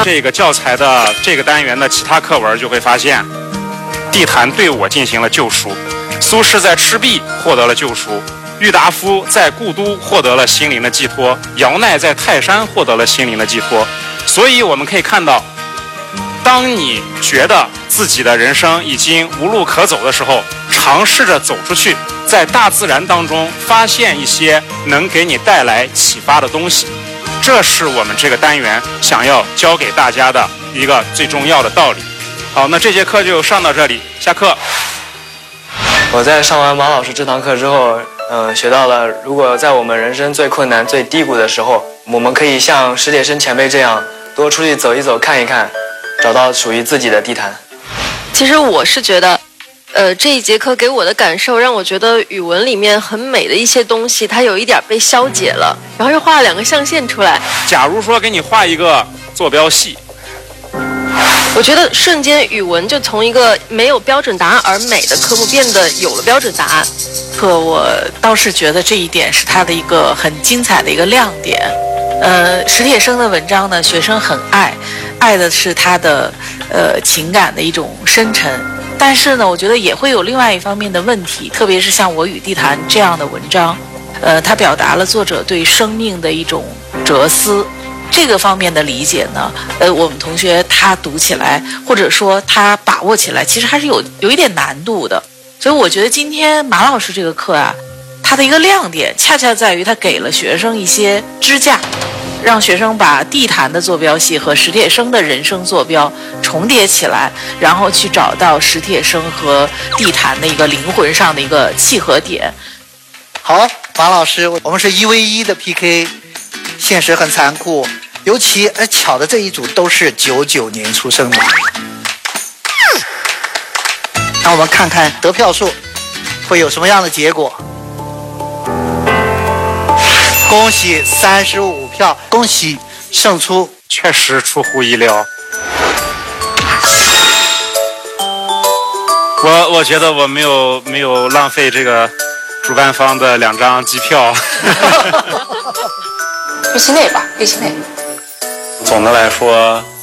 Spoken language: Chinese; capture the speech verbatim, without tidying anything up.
这个教材的这个单元的其他课文，就会发现，地坛对我进行了救赎。苏轼在赤壁获得了救赎，郁达夫在故都获得了心灵的寄托，姚鼐在泰山获得了心灵的寄托。所以我们可以看到，当你觉得自己的人生已经无路可走的时候，尝试着走出去，在大自然当中发现一些能给你带来启发的东西，这是我们这个单元想要教给大家的一个最重要的道理。好，那这节课就上到这里，下课。 我在上完马老师这堂课之后，嗯、呃，学到了，如果在我们人生最困难、最低谷的时候，我们可以像史铁生前辈这样，多出去走一走、看一看，找到属于自己的地坛。 其实我是觉得，呃，这一节课给我的感受，让我觉得语文里面很美的一些东西，它有一点被消解了，然后又画了两个象限出来。 假如说给你画一个坐标系， 我觉得瞬间语文就从一个没有标准答案而美的科目变得有了标准答案。 课我倒是觉得这一点是它的一个很精彩的一个亮点。呃，史铁生的文章呢，学生很爱，爱的是他的呃情感的一种深沉。但是呢，我觉得也会有另外一方面的问题，特别是像《我与地坛》这样的文章，呃，它表达了作者对生命的一种哲思。这个方面的理解呢，呃，我们同学他读起来，或者说他把握起来，其实还是有有一点难度的。所以我觉得今天马老师这个课啊，它的一个亮点恰恰在于他给了学生一些支架，让学生把地坛的坐标系和史铁生的人生坐标重叠起来，然后去找到史铁生和地坛的一个灵魂上的一个契合点。 好，马老师，我们是一 v 一的 P K， 现实很残酷，尤其呃巧的这一组都是九九年出生的。让我们看看得票数会有什么样的结果。恭喜三十五票，恭喜胜出， 确实出乎意料。我我觉得我没有没有浪费这个主办方的两张机票。 预期内吧，预期内。 总的来说，